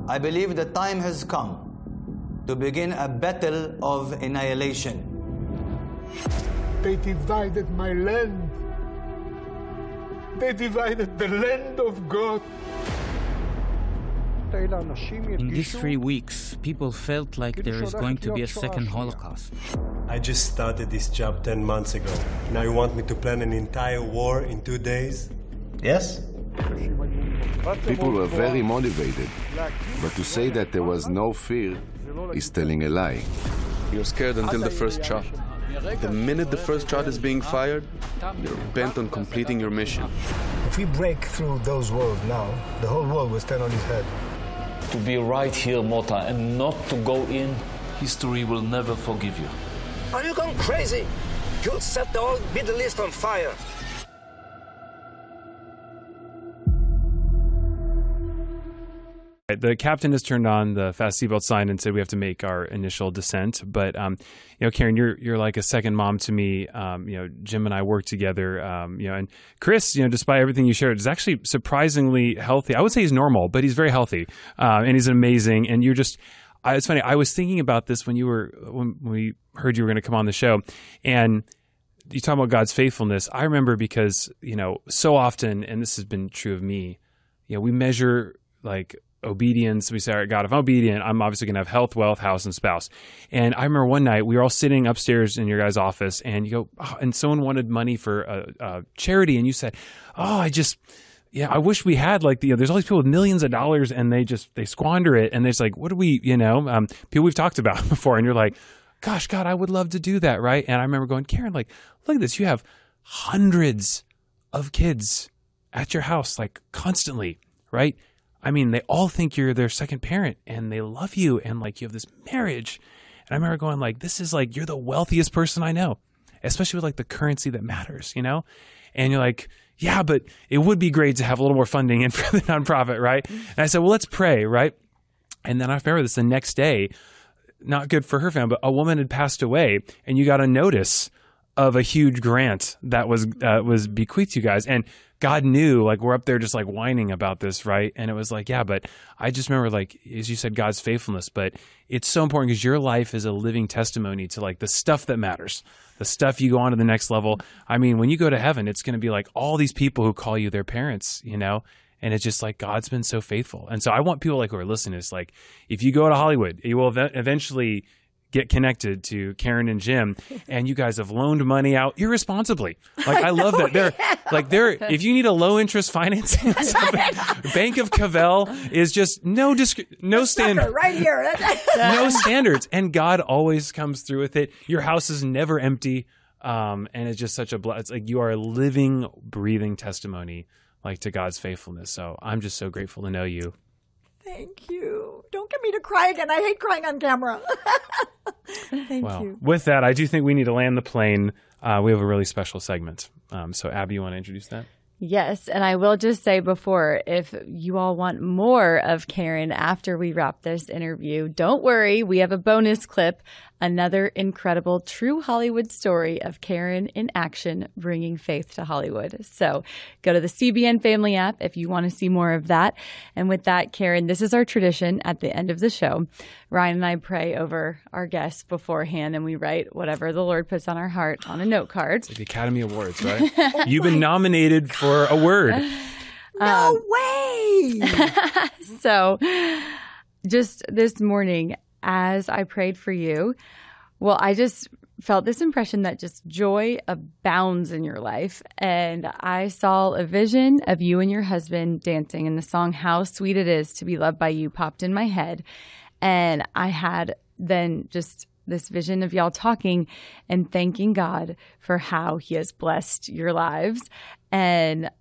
I believe the time has come to begin a battle of annihilation. They divided my land. They divided the land of God. In these 3 weeks, people felt like there is going to be a second Holocaust. I just started this job 10 months ago. Now you want me to plan an entire war in 2 days? Yes? People were very motivated, but to say that there was no fear is telling a lie. You're scared until the first shot. The minute the first shot is being fired, you're bent on completing your mission. If we break through those walls now, the whole world will stand on its head. To be right here, Mota, and not to go in, history will never forgive you. Are you going crazy? You'll set the whole Middle East on fire. The captain has turned on the fast seatbelt sign and said we have to make our initial descent. But, Karen, you're like a second mom to me. Jim and I work together, and Chris, despite everything you shared, is actually surprisingly healthy. I would say he's normal, but he's very healthy, and he's amazing. And you're just, it's funny. I was thinking about this when we heard you were going to come on the show, and you talk about God's faithfulness. I remember because, so often, and this has been true of me, we measure like obedience. We say, all right, God, if I'm obedient, I'm obviously going to have health, wealth, house, and spouse. And I remember one night we were all sitting upstairs in your guys' office, and you go, and someone wanted money for a charity, and you said, I wish we had there's all these people with millions of dollars, and they squander it, and it's like, what do we, people we've talked about before, and you're like, gosh, God, I would love to do that, right? And I remember going, Karen, look at this, you have hundreds of kids at your house, constantly, right? I mean, they all think you're their second parent, and they love you, and you have this marriage. And I remember going this is you're the wealthiest person I know, especially with the currency that matters, And you're like, yeah, but it would be great to have a little more funding in for the nonprofit, right? And I said, well, let's pray, right? And then I remember this the next day, not good for her family, but a woman had passed away, and you got a notice of a huge grant that was bequeathed to you guys. And God knew, we're up there just whining about this, right? And it was yeah, but I just remember, as you said, God's faithfulness. But it's so important because your life is a living testimony to the stuff that matters, the stuff you go on to the next level. I mean, when you go to heaven, it's going to be all these people who call you their parents, And it's just God's been so faithful. And so I want people who are listening, it's if you go to Hollywood, you will eventually get connected to Karen and Jim, and you guys have loaned money out irresponsibly. I love that. They're if you need a low interest financing, Bank of Cavell is just no standard right here. No standards, and God always comes through with it. Your house is never empty, and it's just such a blessing. It's you are a living, breathing testimony to God's faithfulness. So I'm just so grateful to know you. Thank you. Don't get me to cry again. I hate crying on camera. Thank you. With that, I do think we need to land the plane. We have a really special segment. So, Abby, you want to introduce that? Yes, and I will just say before, if you all want more of Karen after we wrap this interview, don't worry. We have a bonus clip, another incredible true Hollywood story of Karen in action, bringing faith to Hollywood. So go to the CBN Family app if you want to see more of that. And with that, Karen, this is our tradition at the end of the show. Ryan and I pray over our guests beforehand, and we write whatever the Lord puts on our heart on a note card. It's like the Academy Awards, right? You've been nominated for a word. No way! So just this morning, as I prayed for you, I just felt this impression that just joy abounds in your life. And I saw a vision of you and your husband dancing, and the song How Sweet It Is to Be Loved by You popped in my head. And I had then just this vision of y'all talking and thanking God for how he has blessed your lives. And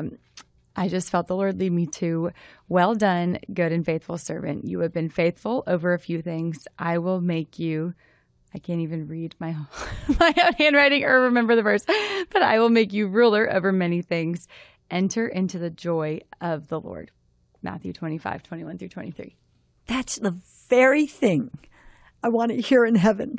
I just felt the Lord lead me to, well done, good and faithful servant. You have been faithful over a few things. I will make you, I can't even read my own handwriting or remember the verse, but I will make you ruler over many things. Enter into the joy of the Lord. Matthew 25:21 through 23. That's the very thing I want to hear in heaven.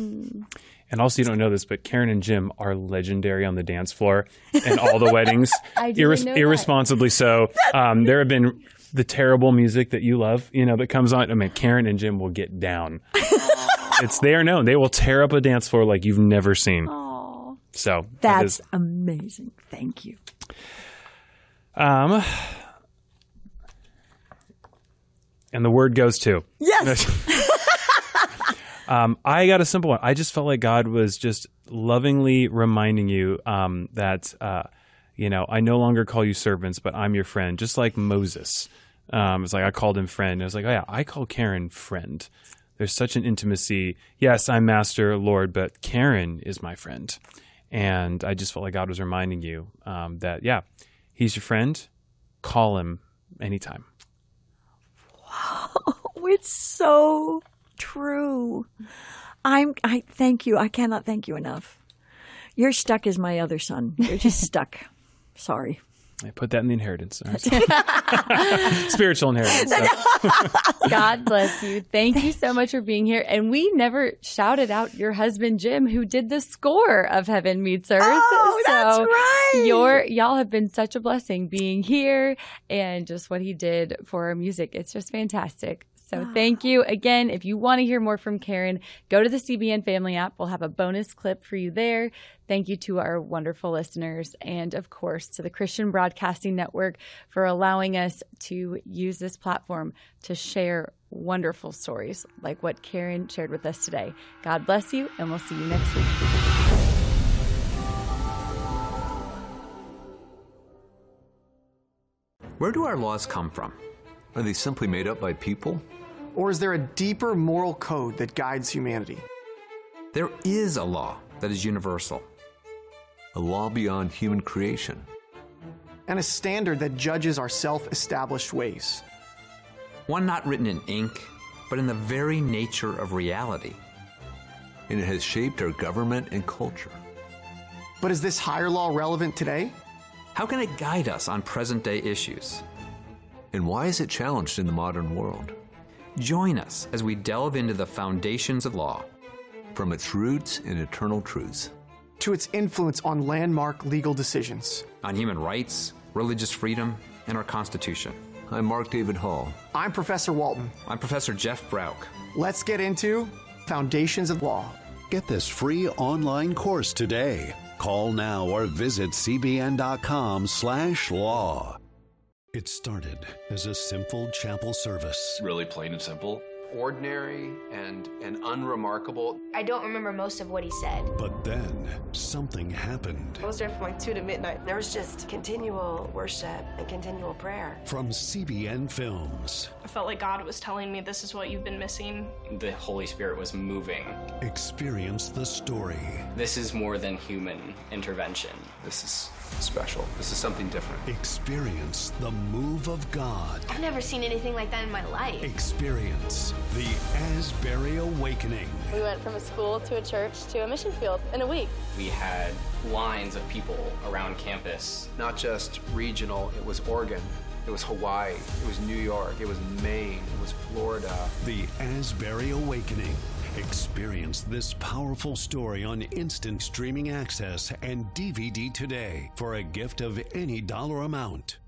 And also, you don't know this, but Karen and Jim are legendary on the dance floor and all the weddings, irresponsibly so. There have been the terrible music that you love, that comes on. I mean, Karen and Jim will get down. They are known. They will tear up a dance floor like you've never seen. Oh, so that's amazing. Thank you. And the word goes to. Yes. I got a simple one. I just felt like God was just lovingly reminding you that, I no longer call you servants, but I'm your friend, just like Moses. It's like I called him friend. I was like, oh yeah, I call Karen friend. There's such an intimacy. Yes, I'm Master, Lord, but Karen is my friend. And I just felt like God was reminding you that, yeah, he's your friend. Call him anytime. Wow, it's so true. I thank you. I cannot thank you enough. You're stuck as my other son. You're just stuck. Sorry. I put that in the inheritance. Spiritual inheritance. God bless you. Thank you so much for being here. And we never shouted out your husband, Jim, who did the score of Heaven Meets Earth. Oh, that's right. Y'all have been such a blessing being here and just what he did for our music. It's just fantastic. So thank you. Again, if you want to hear more from Karen, go to the CBN Family app. We'll have a bonus clip for you there. Thank you to our wonderful listeners and, of course, to the Christian Broadcasting Network for allowing us to use this platform to share wonderful stories like what Karen shared with us today. God bless you, and we'll see you next week. Where do our laws come from? Are they simply made up by people? Or is there a deeper moral code that guides humanity? There is a law that is universal. A law beyond human creation. And a standard that judges our self-established ways. One not written in ink, but in the very nature of reality. And it has shaped our government and culture. But is this higher law relevant today? How can it guide us on present-day issues? And why is it challenged in the modern world? Join us as we delve into the foundations of law. From its roots and eternal truths. To its influence on landmark legal decisions. On human rights, religious freedom, and our Constitution. I'm Mark David Hall. I'm Professor Walton. I'm Professor Jeff Brauch. Let's get into Foundations of Law. Get this free online course today. Call now or visit cbn.com/law. It started as a simple chapel service. Really plain and simple. Ordinary and unremarkable. I don't remember most of what he said. But then something happened. I was there from like 2 to midnight. There was just continual worship and continual prayer. From CBN Films. I felt like God was telling me this is what you've been missing. The Holy Spirit was moving. Experience the story. This is more than human intervention. This is special. This is something different. Experience the move of God. I've never seen anything like that in my life. Experience the Asbury Awakening. We went from a school to a church to a mission field in a week. We had lines of people around campus. Not just regional, it was Oregon. It was Hawaii. It was New York. It was Maine. It was Florida. The Asbury Awakening. Experience this powerful story on instant streaming access and DVD today for a gift of any dollar amount.